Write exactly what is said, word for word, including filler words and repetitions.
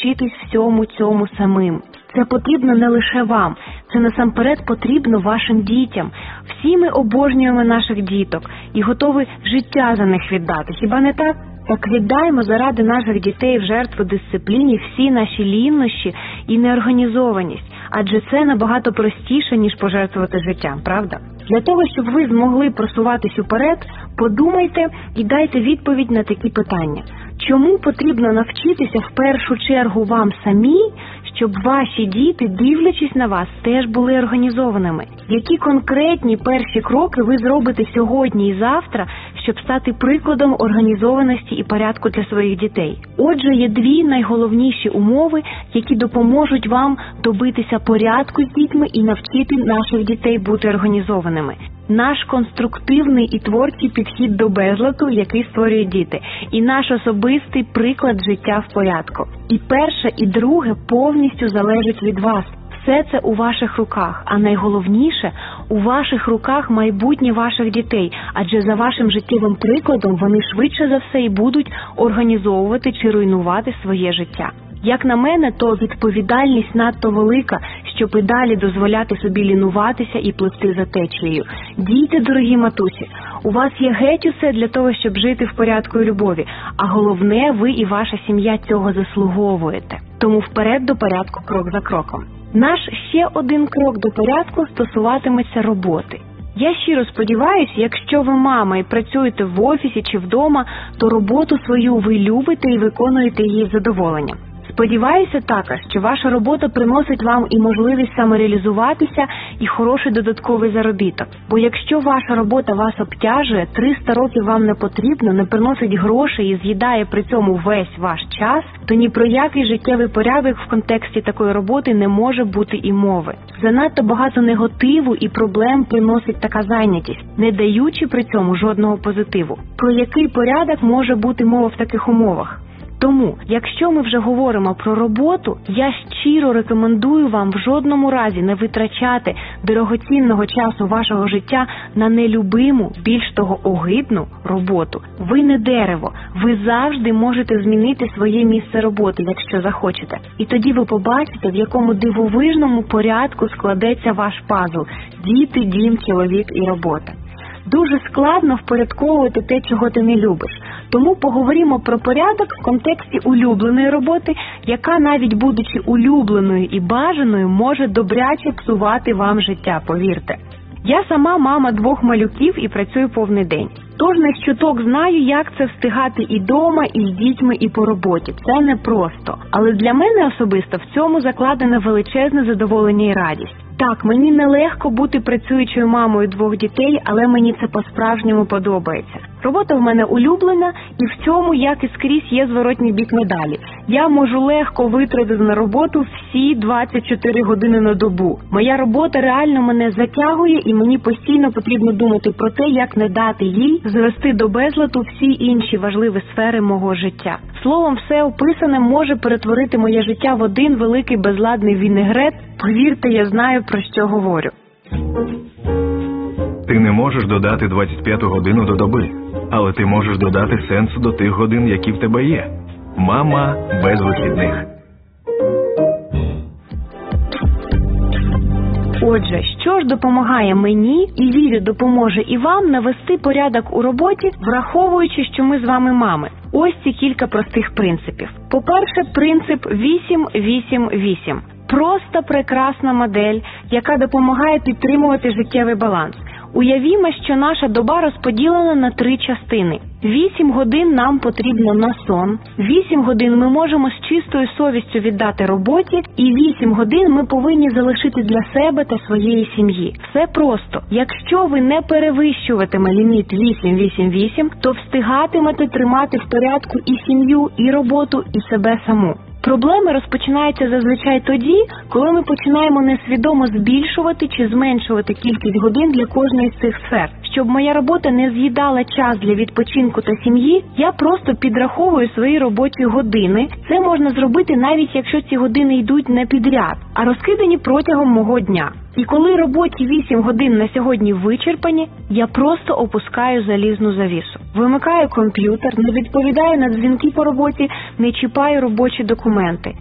навчитись всьому цьому самим. Це потрібно не лише вам, це насамперед потрібно вашим дітям. Всі ми обожнюємо наших діток і готові життя за них віддати. Хіба не так? Так віддаємо заради наших дітей в жертву дисципліні всі наші лінощі і неорганізованість, адже це набагато простіше, ніж пожертвувати життям, правда? Для того, щоб ви змогли просуватись уперед, подумайте і дайте відповідь на такі питання. Чому потрібно навчитися в першу чергу вам самі, щоб ваші діти, дивлячись на вас, теж були організованими? Які конкретні перші кроки ви зробите сьогодні і завтра, щоб стати прикладом організованості і порядку для своїх дітей? Отже, є дві найголовніші умови, які допоможуть вам добитися порядку з дітьми і навчити наших дітей бути організованими. Наш конструктивний і творчий підхід до безладу, який створюють діти, і наш особистий приклад життя в порядку. І перше, і друге повністю залежить від вас. Все це у ваших руках, а найголовніше – у ваших руках майбутнє ваших дітей, адже за вашим життєвим прикладом вони швидше за все і будуть організовувати чи руйнувати своє життя. Як на мене, то відповідальність надто велика, щоб і далі дозволяти собі лінуватися і пливти за течією. Діти, дорогі матусі, у вас є геть усе для того, щоб жити в порядку і любові, а головне, ви і ваша сім'я цього заслуговуєте. Тому вперед до порядку крок за кроком. Наш ще один крок до порядку стосуватиметься роботи. Я щиро сподіваюся, якщо ви мама і працюєте в офісі чи вдома, то роботу свою ви любите і виконуєте її з задоволенням. Сподіваюся також, що ваша робота приносить вам і можливість самореалізуватися, і хороший додатковий заробіток. Бо якщо ваша робота вас обтяжує, триста років вам не потрібно, не приносить грошей і з'їдає при цьому весь ваш час, то ні про який життєвий порядок в контексті такої роботи не може бути і мови. Занадто багато негативу і проблем приносить така зайнятість, не даючи при цьому жодного позитиву. Про який порядок може бути мова в таких умовах? Тому, якщо ми вже говоримо про роботу, я щиро рекомендую вам в жодному разі не витрачати дорогоцінного часу вашого життя на нелюбиму, більш того огидну роботу. Ви не дерево, ви завжди можете змінити своє місце роботи, якщо захочете. І тоді ви побачите, в якому дивовижному порядку складеться ваш пазл – діти, дім, чоловік і робота. Дуже складно впорядковувати те, чого ти не любиш. Тому поговоримо про порядок в контексті улюбленої роботи, яка навіть будучи улюбленою і бажаною, може добряче псувати вам життя, повірте. Я сама мама двох малюків і працюю повний день. Тож не з чуток знаю, як це встигати і дома, і з дітьми, і по роботі. Це непросто. Але для мене особисто в цьому закладене величезне задоволення і радість. Так, мені нелегко бути працюючою мамою двох дітей, але мені це по-справжньому подобається. Робота в мене улюблена, і в цьому, як і скрізь, є зворотній бік медалі. Я можу легко витратити на роботу всі двадцять чотири години на добу. Моя робота реально мене затягує, і мені постійно потрібно думати про те, як не дати їй звести до безладу всі інші важливі сфери мого життя. Словом, все описане може перетворити моє життя в один великий безладний вінегрет. Повірте, я знаю, про що говорю. Ти не можеш додати двадцять п'яту годину до доби, але ти можеш додати сенсу до тих годин, які в тебе є. Мама без вихідних. Отже, що ж допомагає мені, і вірю, допоможе і вам навести порядок у роботі, враховуючи, що ми з вами мами? Ось ці кілька простих принципів. По-перше, принцип вісім вісім вісім. Просто прекрасна модель, яка допомагає підтримувати життєвий баланс. Уявімо, що наша доба розподілена на три частини. Вісім годин нам потрібно на сон, вісім годин ми можемо з чистою совістю віддати роботі, і вісім годин ми повинні залишити для себе та своєї сім'ї. Все просто. Якщо ви не перевищуватиме ліміт вісім вісім вісім, то встигатимете тримати в порядку і сім'ю, і роботу, і себе саму. Проблеми розпочинаються зазвичай тоді, коли ми починаємо несвідомо збільшувати чи зменшувати кількість годин для кожної з цих сфер. Щоб моя робота не з'їдала час для відпочинку та сім'ї, я просто підраховую свої робочі години. Це можна зробити навіть якщо ці години йдуть не підряд, а розкидані протягом мого дня. І коли робочі вісім годин на сьогодні вичерпані, я просто опускаю залізну завісу. Вимикаю комп'ютер, не відповідаю на дзвінки по роботі, не чіпаю робочі документи.